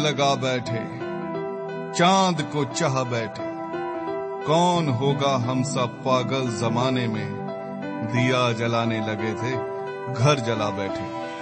लगा बैठे, चांद को चाह बैठे। कौन होगा हम सब पागल जमाने में, दिया जलाने लगे थे, घर जला बैठे।